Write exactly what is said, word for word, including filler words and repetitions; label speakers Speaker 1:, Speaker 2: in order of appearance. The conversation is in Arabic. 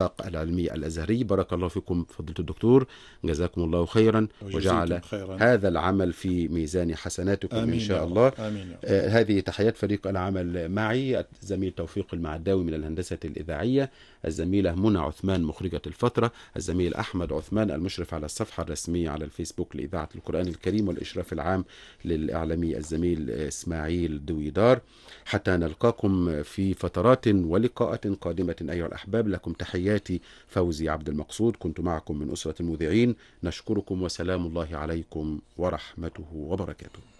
Speaker 1: الإشراق العلمي الأزهري. بارك الله فيكم فضيلة الدكتور، جزاكم الله خيرا وجعل
Speaker 2: خيرا.
Speaker 1: هذا العمل في ميزان حسناتكم إن شاء
Speaker 2: آمين
Speaker 1: الله.
Speaker 2: آمين.
Speaker 1: آه هذه تحيات فريق العمل معي، الزميل توفيق المعداوي من الهندسة الإذاعية، الزميلة منى عثمان مخرجة الفترة، الزميل أحمد عثمان المشرف على الصفحة الرسمية على الفيسبوك لإذاعة القرآن الكريم، والإشراف العام للإعلامي الزميل إسماعيل دويدار. حتى نلقاكم في فترات ولقاءات قادمة أيها الأحباب، لكم تحياتي فوزي عبد المقصود، كنت معكم من أسرة المذيعين، نشكركم وسلام الله عليكم ورحمته وبركاته.